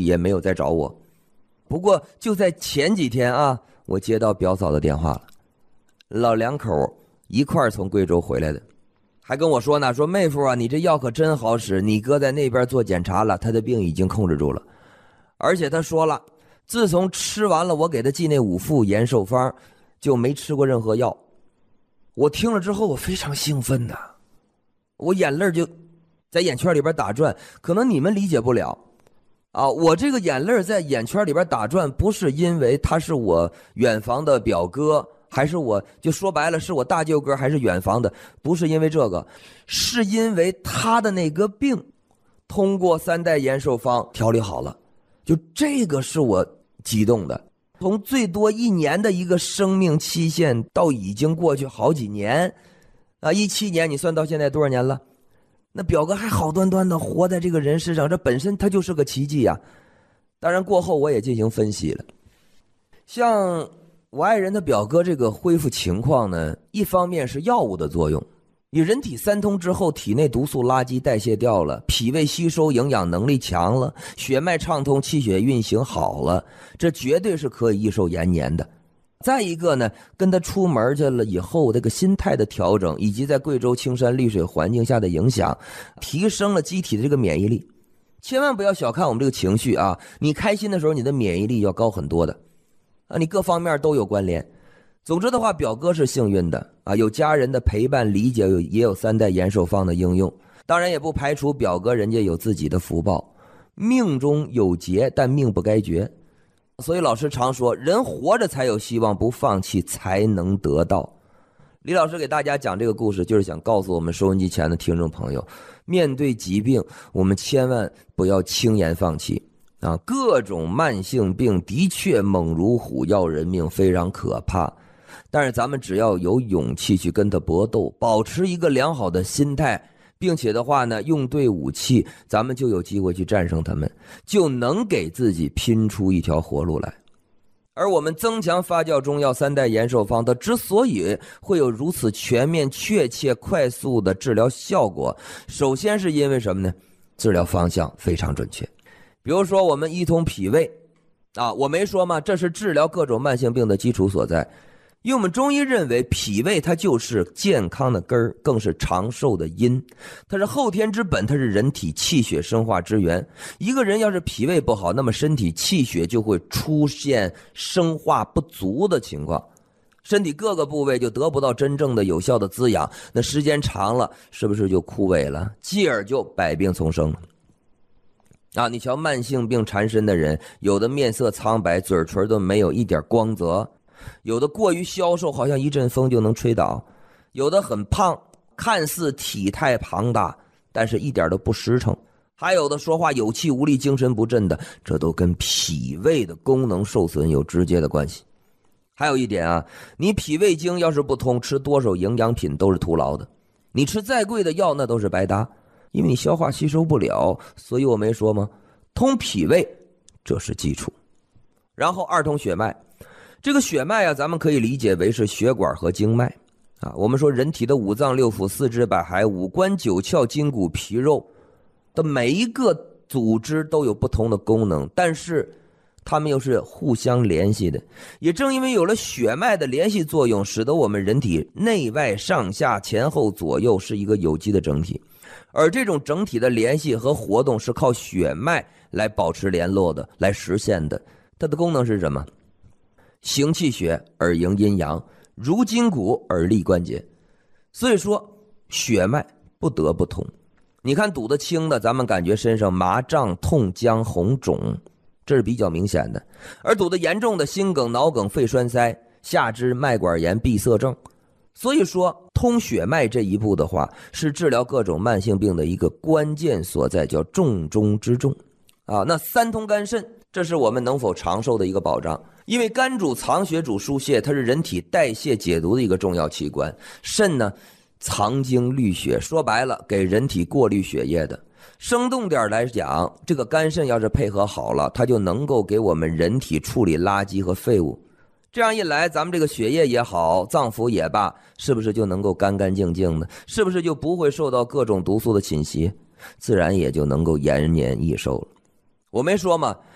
也没有再找我。不过就在前几天啊，我接到表嫂的电话了，老两口一块儿从贵州回来的，还跟我说呢，说妹夫啊，你这药可真好使，你哥在那边做检查了，他的病已经控制住了，而且他说了，自从吃完了我给他寄那5副延寿方，就没吃过任何药。我听了之后我非常兴奋呐，我眼泪就在眼圈里边打转，可能你们理解不了啊，我这个眼泪在眼圈里边打转，不是因为他是我远房的表哥，还是我就说白了是我大舅哥，还是远房的，不是因为这个，是因为他的那个病通过3代延寿方调理好了，就这个是我激动的。从最多1年的一个生命期限到已经过去好几年啊，17年，你算到现在多少年了？那表哥还好端端的活在这个人世上，这本身他就是个奇迹啊。当然过后我也进行分析了，像我爱人的表哥这个恢复情况呢，一方面是药物的作用，你人体3通之后，体内毒素垃圾代谢掉了，脾胃吸收营养能力强了，血脉畅通，气血运行好了，这绝对是可以益寿延年的。再一个呢，跟他出门去了以后，这个心态的调整，以及在贵州青山绿水环境下的影响，提升了机体的这个免疫力。千万不要小看我们这个情绪啊，你开心的时候你的免疫力要高很多的啊，你各方面都有关联。总之的话，表哥是幸运的啊，有家人的陪伴理解，也有3代延寿方的应用。当然也不排除表哥人家有自己的福报，命中有劫，但命不该绝。所以老师常说，人活着才有希望，不放弃才能得到。李老师给大家讲这个故事，就是想告诉我们收音机前的听众朋友，面对疾病，我们千万不要轻言放弃啊！各种慢性病的确猛如虎，要人命，非常可怕。但是咱们只要有勇气去跟他搏斗，保持一个良好的心态，并且的话呢，用对武器，咱们就有机会去战胜他们，就能给自己拼出一条活路来。而我们增强发酵中药3代延寿方，它之所以会有如此全面、确切、快速的治疗效果，首先是因为什么呢？治疗方向非常准确。比如说我们一通脾胃啊，我没说吗？这是治疗各种慢性病的基础所在。因为我们中医认为脾胃它就是健康的根儿，更是长寿的因，它是后天之本，它是人体气血生化之源。一个人要是脾胃不好，那么身体气血就会出现生化不足的情况，身体各个部位就得不到真正的有效的滋养，那时间长了是不是就枯萎了，继而就百病丛生了啊！你瞧慢性病缠身的人，有的面色苍白，嘴唇都没有一点光泽，有的过于消瘦，好像一阵风就能吹倒，有的很胖，看似体态庞大，但是一点都不实诚，还有的说话有气无力，精神不振的，这都跟脾胃的功能受损有直接的关系。还有一点啊，你脾胃经要是不通，吃多少营养品都是徒劳的，你吃再贵的药那都是白搭，因为你消化吸收不了。所以我没说吗？通脾胃这是基础。然后二通血脉，这个血脉啊，咱们可以理解为是血管和经脉啊。我们说人体的5脏6腑4肢百骸5官9窍筋骨皮肉的每一个组织都有不同的功能，但是它们又是互相联系的。也正因为有了血脉的联系作用，使得我们人体内外上下前后左右是一个有机的整体，而这种整体的联系和活动是靠血脉来保持联络的，来实现的。它的功能是什么？行气血而营阴阳，如筋骨而利关节。所以说血脉不得不通。你看堵得轻的，咱们感觉身上麻胀痛僵红肿，这是比较明显的。而堵得严重的，心梗脑梗肺栓塞下肢脉管炎闭塞症。所以说通血脉这一步的话，是治疗各种慢性病的一个关键所在，叫重中之重啊。那3通肝肾，这是我们能否长寿的一个保障。因为肝主藏血主疏泄，它是人体代谢解毒的一个重要器官。肾呢藏精滤血，说白了给人体过滤血液的。生动点来讲，这个肝肾要是配合好了，它就能够给我们人体处理垃圾和废物。这样一来，咱们这个血液也好，脏腑也罢，是不是就能够干干净净的？是不是就不会受到各种毒素的侵袭？自然也就能够延年益寿了。我没说嘛，